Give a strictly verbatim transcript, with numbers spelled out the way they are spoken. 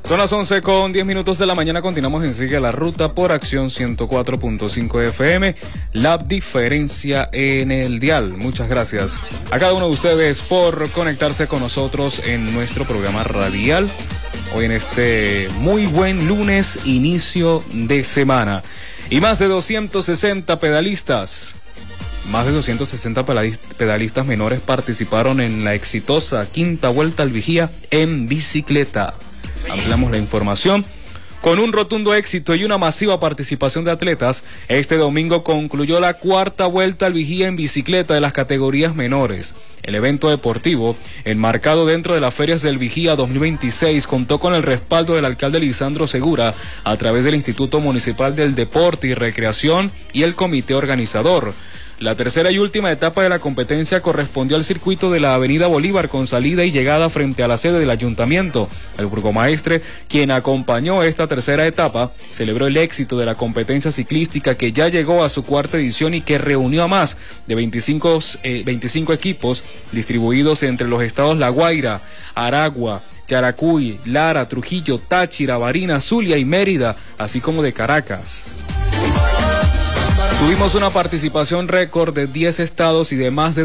Son las once con diez minutos de la mañana, continuamos en Sigue la Ruta por Acción ciento cuatro punto cinco F M, la diferencia en el dial. Muchas gracias a cada uno de ustedes por conectarse con nosotros en nuestro programa radial. Hoy en este muy buen lunes, inicio de semana. Y más de doscientos sesenta pedalistas, más de doscientos sesenta pedalistas menores participaron en la exitosa quinta Vuelta al Vigía en bicicleta. Ampliamos la información. Con un rotundo éxito y una masiva participación de atletas, este domingo concluyó la cuarta Vuelta al Vigía en bicicleta de las categorías menores. El evento deportivo, enmarcado dentro de las ferias del Vigía dos mil veintiséis, contó con el respaldo del alcalde Lisandro Segura a través del Instituto Municipal del Deporte y Recreación y el comité organizador. La tercera y última etapa de la competencia correspondió al circuito de la Avenida Bolívar con salida y llegada frente a la sede del ayuntamiento. El burgomaestre, quien acompañó esta tercera etapa, celebró el éxito de la competencia ciclística que ya llegó a su cuarta edición y que reunió a más de veinticinco, eh, veinticinco equipos distribuidos entre los estados La Guaira, Aragua, Yaracuy, Lara, Trujillo, Táchira, Barinas, Zulia y Mérida, así como de Caracas. Tuvimos una participación récord de diez estados y de más de